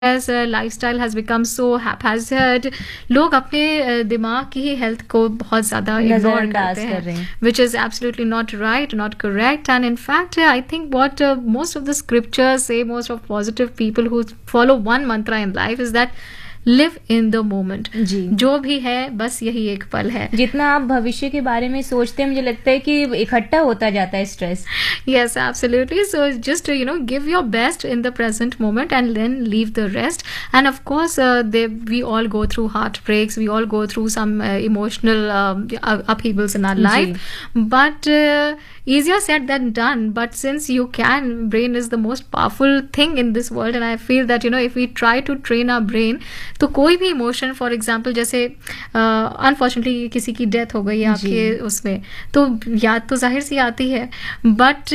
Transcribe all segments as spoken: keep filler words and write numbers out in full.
as uh, lifestyle has become so haphazard, लोग अपने uh, दिमाग की ही हेल्थ को बहुत ज़्यादा इग्नोर करते हैं, which is absolutely not right, not correct. And in fact, uh, I think what uh, most of the scriptures say, most of positive people who follow one mantra in life is that live in the moment. जो भी है बस यही एक पल है. जितना आप भविष्य के बारे में सोचते हैं मुझे लगता है कि इकट्ठा होता जाता है stress. Yes absolutely. So just you know give your best in the present moment and then leave the rest. End of course they we all go through heart breaks, we all go through some emotional upheavals in our life, but uh, easier said than done. But since you can, brain is the most powerful thing in this world, and I feel that you know if we try to train our brain, तो कोई भी emotion, for example जैसे unfortunately uh, किसी की death हो गई आपके उसमें, तो याद तो जाहिर सी आती है, but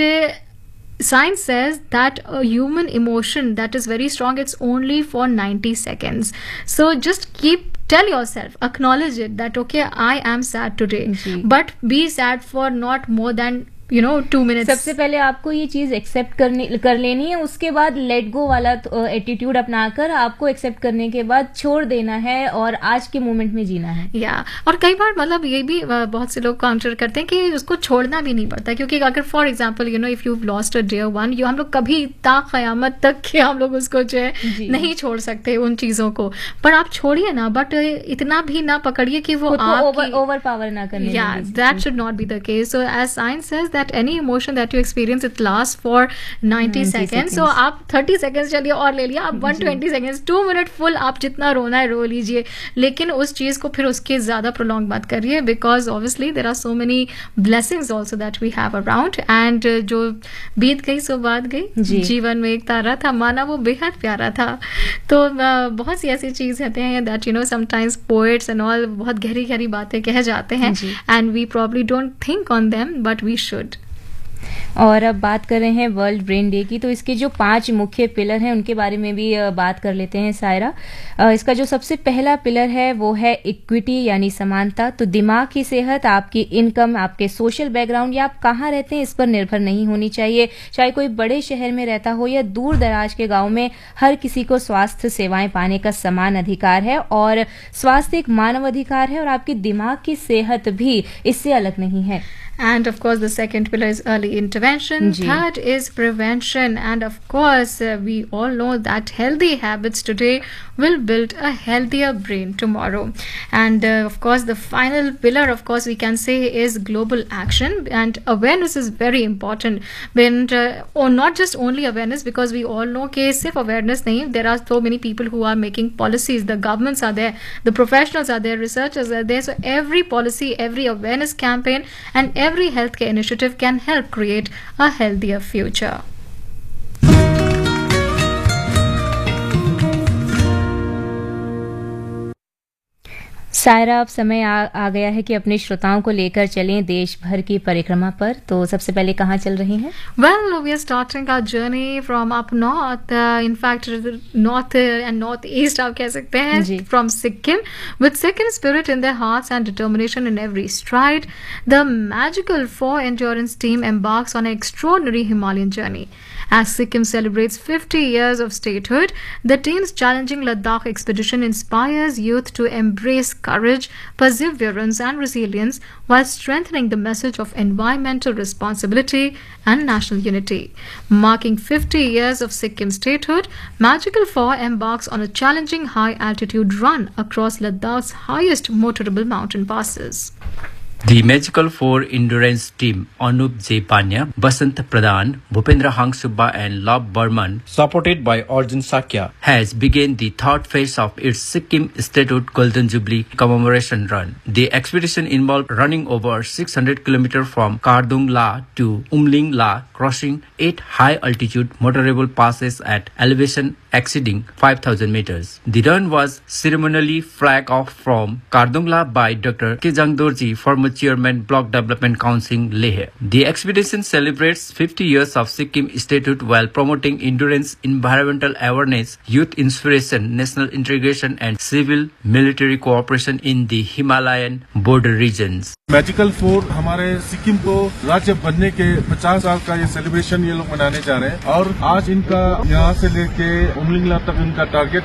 science says that a human emotion that is very strong, it's only for ninety seconds. So just keep tell yourself, acknowledge it that okay, I am sad today, but be sad for not more than you know two minutes. सबसे पहले आपको ये चीज accept करने कर लेनी है, उसके बाद लेट गो वाला एटीट्यूड अपनाकर आपको एक्सेप्ट करने के बाद छोड़ देना है और आज के मोमेंट में जीना है. या yeah. और कई बार मतलब ये भी बहुत से लोग काउंटर करते हैं कि उसको छोड़ना भी नहीं पड़ता, क्योंकि अगर for example you know if you lost a dear one, you हम लोग कभी ता क़यामत तक के हम लोग उसको जो है नहीं छोड़ सकते उन चीजों को, पर आप छोड़िए ना, बट इतना भी ना पकड़िए कि वो आपकी ओवर पावर ना करने. या that should not be the case. So as science says that any emotion that you experience it lasts for ninety seconds. So आप thirty seconds चलिए और ले लिया, आप one hundred twenty seconds, two minute full आप जितना रोना है रो लीजिए, लेकिन उस चीज को फिर उसके ज्यादा prolong मत करिए, because obviously there are so many blessings also that we have around. And uh, जो बीत गई सो बात गई, जीवन में एक तारा था माना वो बेहद प्यारा था. तो uh, बहुत सी ऐसी चीज होते हैं that you know sometimes poets and all बहुत गहरी गहरी बातें कह जाते हैं, and we probably don't think on them but we should. और अब बात कर रहे हैं वर्ल्ड ब्रेन डे की, तो इसके जो पांच मुख्य पिलर हैं उनके बारे में भी बात कर लेते हैं सायरा. इसका जो सबसे पहला पिलर है वो है इक्विटी यानी समानता. तो दिमाग की सेहत आपकी इनकम, आपके सोशल बैकग्राउंड या आप कहाँ रहते हैं इस पर निर्भर नहीं होनी चाहिए. चाहे कोई बड़े शहर में रहता हो या दूर दराज के गाँव में, हर किसी को स्वास्थ्य सेवाएं पाने का समान अधिकार है, और स्वास्थ्य एक मानव अधिकार है और आपकी दिमाग की सेहत भी इससे अलग नहीं है. And of course the second pillar is early intervention. Third is prevention, and of course uh, we all know that healthy habits today will build a healthier brain tomorrow. And uh, of course the final pillar of course we can say is global action, and awareness is very important. When uh, or not just only awareness, because we all know कि सिर्फ awareness नहीं, there are so many people who are making policies, the governments are there, the professionals are there, researchers are there. So every policy, every awareness campaign and every healthcare initiative can help create a healthier future. Saira, अब समय आ, आ गया है कि अपने श्रोताओं को लेकर चलें देश भर की परिक्रमा पर. तो सबसे पहले कहाँ चल रही हैं? Well, we are starting our journey from up north. Uh, in fact, north and northeast आप कह सकते हैं, from Sikkim. With Sikkim spirit in their hearts and determination in every stride, the magical four endurance team embarks on an extraordinary Himalayan journey. As Sikkim celebrates fifty years of statehood, the team's challenging Ladakh expedition inspires youth to embrace courage, perseverance, and resilience while strengthening the message of environmental responsibility and national unity. Marking fifty years of Sikkim statehood, Magical Four embarks on a challenging high-altitude run across Ladakh's highest motorable mountain passes. The Magical Four endurance team, Anup J. Panya, Basant Pradhan, Bhupendra Hang Subba and Lab Burman, supported by Arjun Sakya, has begun the third phase of its Sikkim Statehood Golden Jubilee commemoration run. The expedition involved running over six hundred kilometers from Kardung La to Umling La, crossing eight high-altitude motorable passes at elevation exceeding five thousand meters. The run was ceremonially flagged off from Kardung La by Doctor Kejang Dorji, former Chairman Block Development Council Leh. The expedition celebrates fifty years of Sikkim statehood while promoting endurance, environmental awareness, youth inspiration, national integration and civil military cooperation in the Himalayan border regions. Magical four हमारे सिक्किम को राज्य बनने के पचास साल का ये celebration ये लोग मनाने जा रहे हैं, और आज इनका यहाँ से लेके उमलिंगला तक इनका टारगेट